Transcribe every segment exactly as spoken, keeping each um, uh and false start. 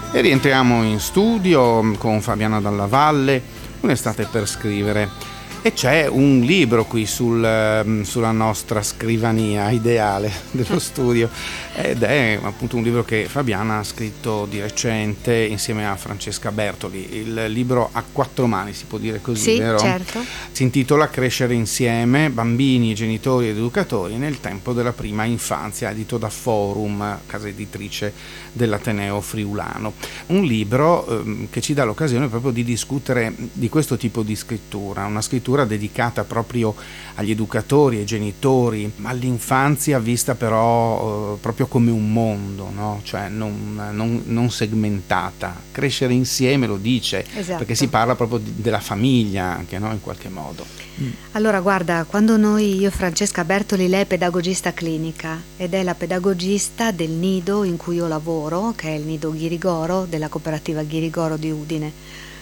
E rientriamo in studio con Fabiana Dalla Valle, un'estate per scrivere. E c'è un libro qui sul, sulla nostra scrivania ideale dello studio, ed è appunto un libro che Fabiana ha scritto di recente insieme a Francesca Bertoli. Il libro a quattro mani, si può dire così, sì, vero? Certo. Si intitola Crescere insieme, bambini, genitori ed educatori nel tempo della prima infanzia, edito da Forum, casa editrice dell'Ateneo Friulano. Un libro ehm, che ci dà l'occasione proprio di discutere di questo tipo di scrittura, una scrittura dedicata proprio agli educatori, ai genitori, all'infanzia vista però eh, proprio come un mondo, no? Cioè non, non, non segmentata. Crescere insieme lo dice, esatto. Perché si parla proprio di, della famiglia anche, no? In qualche modo. Mm. Allora guarda, quando noi, io Francesca Bertoli, lei è pedagogista clinica ed è la pedagogista del nido in cui io lavoro, che è il nido Ghirigoro della cooperativa Ghirigoro di Udine,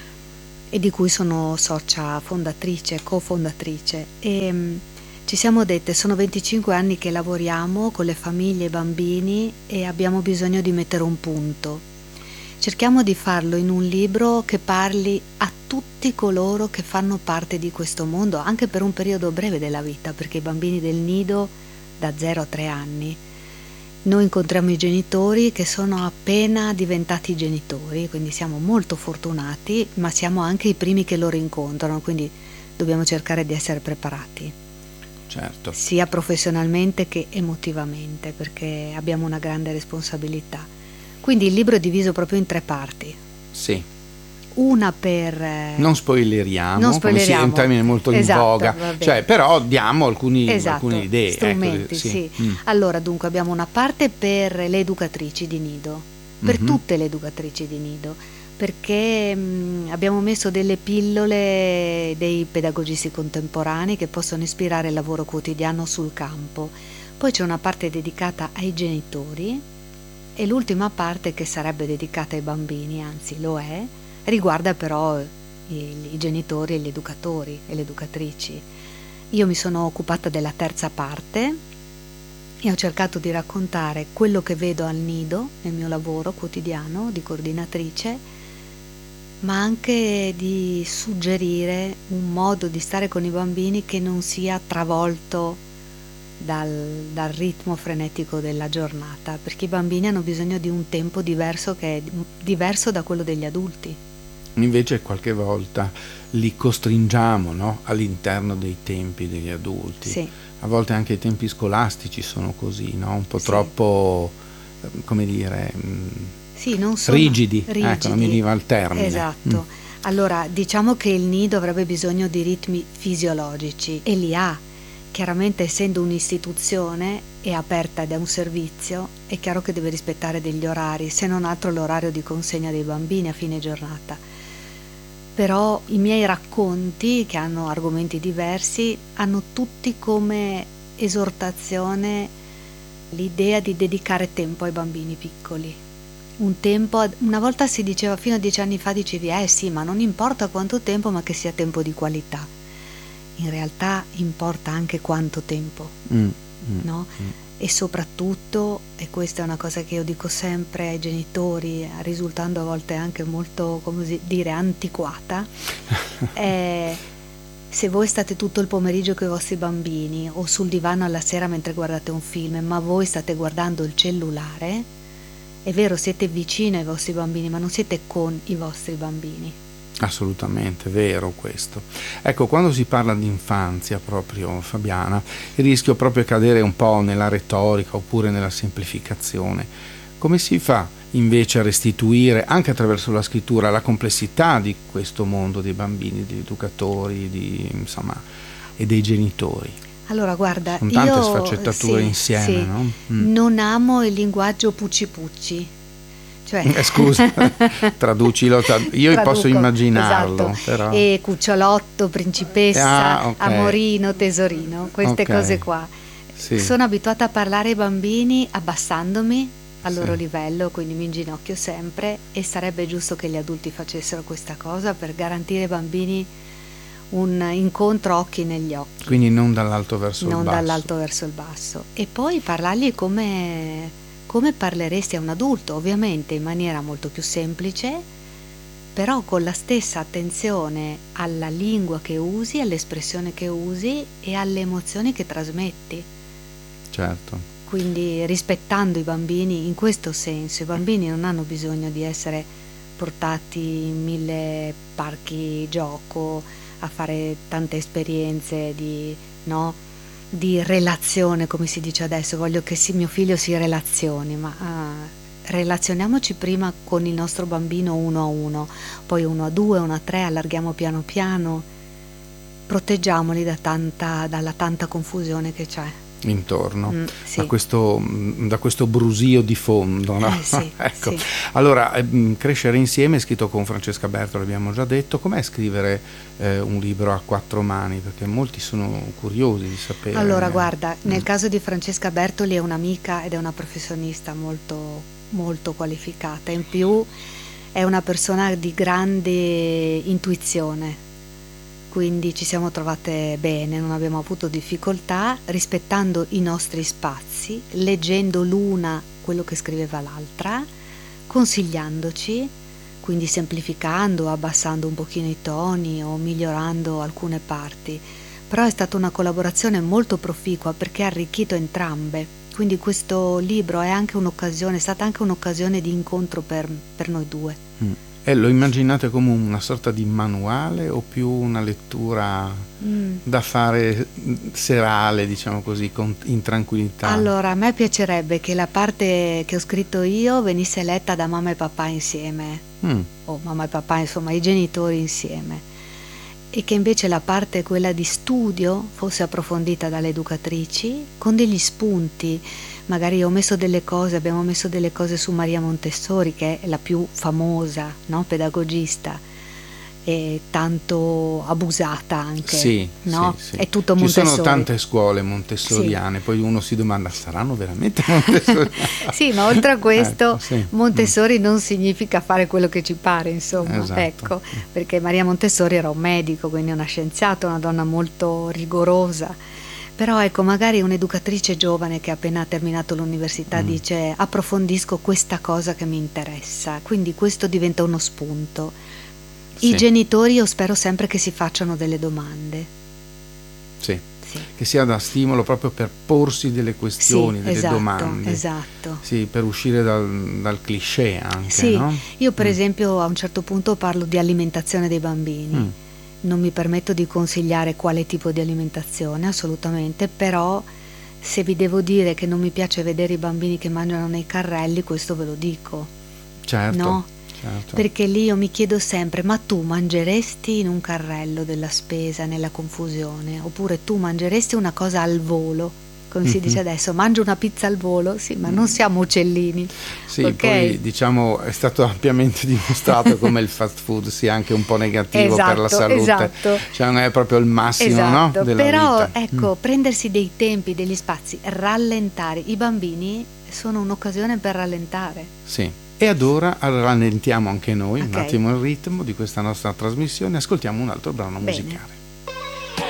e di cui sono socia fondatrice, cofondatrice. E mh, ci siamo dette, sono venticinque anni che lavoriamo con le famiglie e i bambini e abbiamo bisogno di mettere un punto. Cerchiamo di farlo in un libro che parli a tutti coloro che fanno parte di questo mondo, anche per un periodo breve della vita, perché i bambini del nido da zero a tre anni, noi incontriamo i genitori che sono appena diventati genitori, quindi siamo molto fortunati, ma siamo anche i primi che loro incontrano, quindi dobbiamo cercare di essere preparati. Certo. Sia professionalmente che emotivamente, perché abbiamo una grande responsabilità. Quindi il libro è diviso proprio in tre parti. Sì. Una per... Non spoileriamo, non spoileriamo. Come si è un termine molto in esatto, voga, cioè, però diamo alcuni, esatto, alcune idee. strumenti, ecco, sì. sì. Mm. Allora, dunque, abbiamo una parte per le educatrici di nido, per Mm-hmm. tutte le educatrici di nido, perché mh, abbiamo messo delle pillole dei pedagogisti contemporanei che possono ispirare il lavoro quotidiano sul campo. Poi c'è una parte dedicata ai genitori e l'ultima parte, che sarebbe dedicata ai bambini, anzi lo è, riguarda però i, i genitori e gli educatori e le educatrici. Io mi sono occupata della terza parte e ho cercato di raccontare quello che vedo al nido nel mio lavoro quotidiano di coordinatrice, ma anche di suggerire un modo di stare con i bambini che non sia travolto dal, dal ritmo frenetico della giornata, perché i bambini hanno bisogno di un tempo diverso, che è diverso da quello degli adulti. Invece qualche volta li costringiamo, no? All'interno dei tempi degli adulti. Sì. A volte anche i tempi scolastici sono così, no? Un po' Sì. troppo, come dire, sì, non sono rigidi. rigidi. Ecco, non mi veniva il termine. Esatto. Mm. Allora, diciamo che il nido avrebbe bisogno di ritmi fisiologici e li ha. Chiaramente, essendo un'istituzione e aperta ed è un servizio, è chiaro che deve rispettare degli orari, se non altro l'orario di consegna dei bambini a fine giornata. Però i miei racconti, che hanno argomenti diversi, hanno tutti come esortazione l'idea di dedicare tempo ai bambini piccoli. Un tempo, una volta si diceva, fino a dieci anni fa dicevi, eh sì, ma non importa quanto tempo, ma che sia tempo di qualità. In realtà importa anche quanto tempo, mm, mm, no? Mm. E soprattutto, e questa è una cosa che io dico sempre ai genitori, risultando a volte anche molto, come dire, antiquata, è, se voi state tutto il pomeriggio con i vostri bambini o sul divano alla sera mentre guardate un film, ma voi state guardando il cellulare, è vero, siete vicini ai vostri bambini, ma non siete con i vostri bambini. Assolutamente, vero questo. Ecco, quando si parla di infanzia proprio, Fabiana, il rischio proprio è cadere un po' nella retorica oppure nella semplificazione. Come si fa invece a restituire, anche attraverso la scrittura, la complessità di questo mondo dei bambini, degli educatori, di, insomma, e dei genitori? Allora, guarda, sono tante io, sfaccettature sì, insieme, sì, no? Mm. Non amo il linguaggio pucci pucci. Cioè... Eh, scusa, traducilo, trad- io Traduco, posso immaginarlo. esatto. Però... E cucciolotto, principessa, ah, okay. amorino, tesorino, queste okay. cose qua. Sì. Sono abituata a parlare ai bambini abbassandomi al loro sì. livello, quindi mi inginocchio sempre, e sarebbe giusto che gli adulti facessero questa cosa per garantire ai bambini un incontro occhi negli occhi. Quindi non dall'alto verso non il basso. Non dall'alto verso il basso. E poi parlargli come... come parleresti a un adulto, ovviamente in maniera molto più semplice, però con la stessa attenzione alla lingua che usi, all'espressione che usi e alle emozioni che trasmetti. Certo. Quindi rispettando i bambini in questo senso. I bambini non hanno bisogno di essere portati in mille parchi gioco a fare tante esperienze di, no, di relazione, come si dice adesso. Voglio che sì, mio figlio si relazioni, ma ah, relazioniamoci prima con il nostro bambino uno a uno, poi uno a due, uno a tre, allarghiamo piano piano, proteggiamoli da tanta, dalla tanta confusione che c'è intorno, mm, sì. da, questo, da questo brusio di fondo, no? eh, sì, ecco. Sì. Allora, eh, Crescere insieme è scritto con Francesca Berto, l'abbiamo già detto. Com'è scrivere eh, un libro a quattro mani? Perché molti sono curiosi di sapere. Allora, guarda, mm. nel caso di Francesca Bertoli è un'amica ed è una professionista molto, molto qualificata. In più è una persona di grande intuizione, quindi ci siamo trovate bene, non abbiamo avuto difficoltà, rispettando i nostri spazi, leggendo l'una quello che scriveva l'altra, consigliandoci, quindi semplificando, abbassando un pochino i toni o migliorando alcune parti. Però è stata una collaborazione molto proficua perché ha arricchito entrambe, quindi questo libro è anche un'occasione, è stata anche un'occasione di incontro per, per noi due. Mm. E lo immaginate come una sorta di manuale o più una lettura mm. da fare serale, diciamo così, con, in tranquillità? Allora, a me piacerebbe che la parte che ho scritto io venisse letta da mamma e papà insieme, mm. o mamma e papà, insomma, i genitori insieme, e che invece la parte, quella di studio, fosse approfondita dalle educatrici con degli spunti. Magari ho messo delle cose, abbiamo messo delle cose su Maria Montessori, che è la più famosa, no? Pedagogista, e tanto abusata anche, sì, no? Sì, sì. È tutto Ci Montessori. Sono tante scuole montessoriane, sì. Poi uno si domanda, saranno veramente montessoriane? Sì, ma oltre a questo, ecco, sì. Montessori mm. non significa fare quello che ci pare, insomma, esatto. Ecco, perché Maria Montessori era un medico, quindi una scienziata, una donna molto rigorosa. Però ecco, magari un'educatrice giovane che ha appena terminato l'università mm. dice approfondisco questa cosa che mi interessa, quindi questo diventa uno spunto. I sì. genitori io spero sempre che si facciano delle domande. Sì. sì, che sia da stimolo proprio per porsi delle questioni, sì, delle esatto, domande. Esatto. Sì, per uscire dal, dal cliché anche, sì. no? Io per mm. esempio a un certo punto parlo di alimentazione dei bambini. Mm. Non mi permetto di consigliare quale tipo di alimentazione, assolutamente, però se vi devo dire che non mi piace vedere i bambini che mangiano nei carrelli, questo ve lo dico. Certo. No? Certo. Perché lì io mi chiedo sempre, ma tu mangeresti in un carrello della spesa nella confusione? Oppure tu mangeresti una cosa al volo? Come mm-hmm. si dice adesso, mangio una pizza al volo? Sì, ma non siamo uccellini. Sì, okay? Poi diciamo è stato ampiamente dimostrato come il fast food sia anche un po' negativo esatto, per la salute. Esatto. Cioè non è proprio il massimo, esatto. no? Della Però vita. ecco, mm. prendersi dei tempi, degli spazi, rallentare. I bambini sono un'occasione per rallentare. Sì. E ad ora rallentiamo anche noi okay. un attimo il ritmo di questa nostra trasmissione, ascoltiamo un altro brano Bene. musicale.